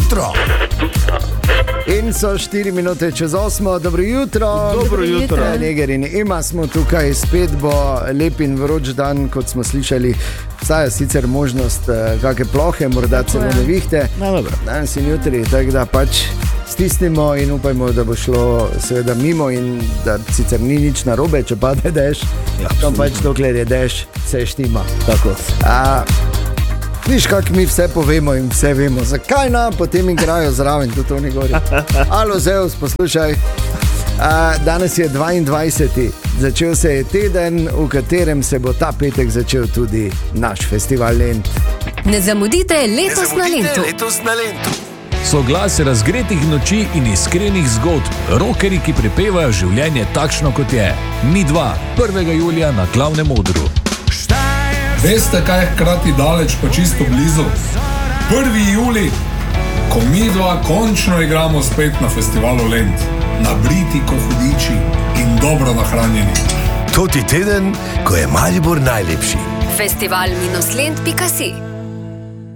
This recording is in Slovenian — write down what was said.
jutro. In so 4 minute čez 8. Dobro jutro. Dobro jutro. Neger in Ema smo tukaj, spet bo lep in vroč dan, kot smo slišali. Vstaja sicer možnost kakšne plohe, morda celo nevihte. Danes in jutri, tako da pač stisnimo in upajmo, da bo šlo seveda mimo in da sicer ni nič narobe, če pade dež. To pač dokler je dež, vse štima. Tako. Viš, kako mi vse povemo in vse vemo. Zakaj nam potem igrajo zraven, tudi oni gori. Alo, Zeus, poslušaj. Danes je 22. Začel se je teden, v katerem se bo ta petek začel tudi naš festival Lent. Ne zamudite letos na Lentu. Soglas razgretih noči in iskrenih zgodb. Rockerji, ki prepevajo življenje takšno, kot je. Mi dva, 1. julija na glavnem odru. Veste, kaj je hkrati daleč pa čisto blizu? 1. julij, ko mi dva končno igramo spet na festivalu Lent. Nabriti kot hudiči in dobro nahranjeni. To ti teden, ko je Maribor najlepši. Festival-lent.si